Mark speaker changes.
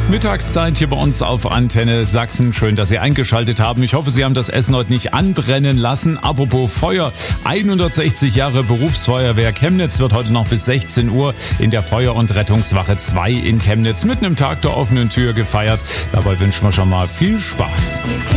Speaker 1: Mittagszeit hier bei uns auf Antenne Sachsen. Schön, dass Sie eingeschaltet haben. Ich hoffe, Sie haben das Essen heute nicht anbrennen lassen. Apropos Feuer, 160 Jahre Berufsfeuerwehr Chemnitz wird heute noch bis 16 Uhr in der Feuer- und Rettungswache 2 in Chemnitz mitten im Tag der offenen Tür gefeiert. Dabei wünschen wir schon mal viel Spaß.